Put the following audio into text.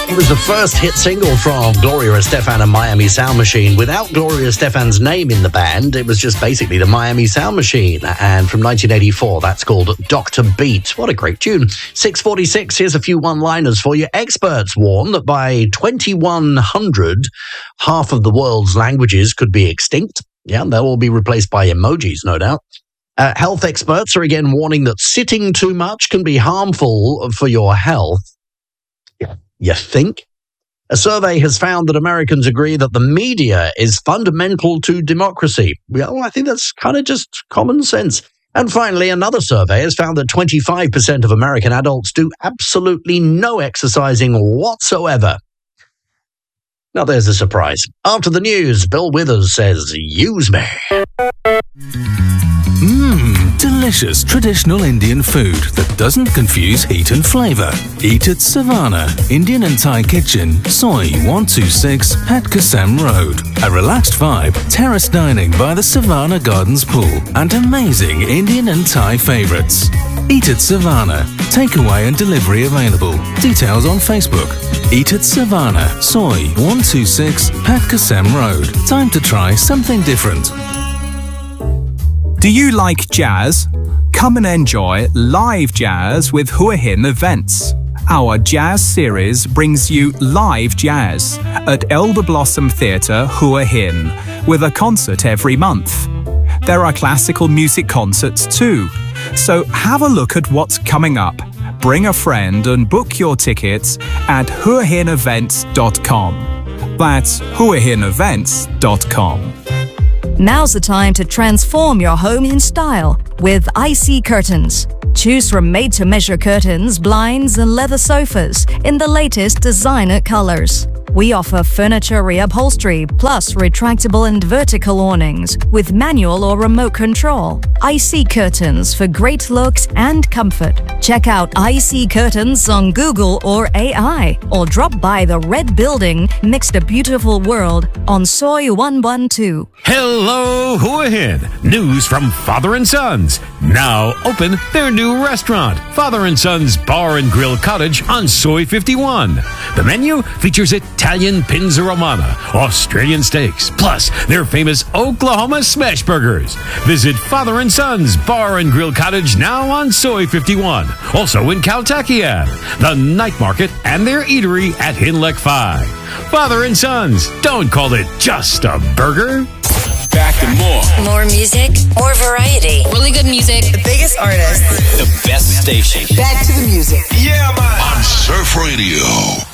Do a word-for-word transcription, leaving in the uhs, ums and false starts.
It was the first hit single from Gloria Estefan and Miami Sound Machine. Without Gloria Estefan's name in the band, it was just basically the Miami Sound Machine. And from nineteen eighty-four, that's called Doctor Beat. What a great tune. six forty-six, here's a few one-liners for you. Experts warn that by twenty-one hundred, half of the world's languages could be extinct. Yeah, they'll all be replaced by emojis, no doubt. Uh, health experts are again warning that sitting too much can be harmful for your health. You think? A survey has found that Americans agree that the media is fundamental to democracy. Well, I think that's kind of just common sense. And finally, another survey has found that twenty-five percent of American adults do absolutely no exercising whatsoever. Now, there's a surprise. After the news, Bill Withers says, use me. Mmm, delicious traditional Indian food that doesn't confuse heat and flavour. Eat at Savannah, Indian and Thai Kitchen, Soy one two six, Hat Kasem Road. A relaxed vibe, terrace dining by the Savannah Gardens pool, and amazing Indian and Thai favourites. Eat at Savannah. Takeaway and delivery available. Details on Facebook. Eat at Savannah, Soy one two six, Hat Kasem Road. Time to try something different. Do you like jazz? Come and enjoy live jazz with Hua Hin Events. Our jazz series brings you live jazz at Elder Blossom Theatre, Hua Hin, with a concert every month. There are classical music concerts too, so have a look at what's coming up. Bring a friend and book your tickets at hua hin events dot com. That's hua hin events dot com. Now's the time to transform your home in style with I C Curtains. Choose from made-to-measure curtains, blinds, and leather sofas in the latest designer colors. We offer furniture reupholstery plus retractable and vertical awnings with manual or remote control. I C Curtains for great looks and comfort. Check out I C Curtains on Google or A I, or drop by the Red Building next to Beautiful World on Soy one one two. Hello, Hua Hin. News from Father and Sons. Now open their new restaurant, Father and Sons Bar and Grill Cottage on Soy fifty-one. The menu features Italian Pinza Romana, Australian steaks, plus their famous Oklahoma smash burgers. Visit Father and Sons Bar and Grill Cottage now on Soy fifty-one. Also in Caltakian, the night market, and their eatery at Hinlek five. Father and Sons, don't call it just a burger. Back to more. More music, more variety. Really good music. The biggest artists. The best station. Back to the music. Yeah, man. On Surf Radio.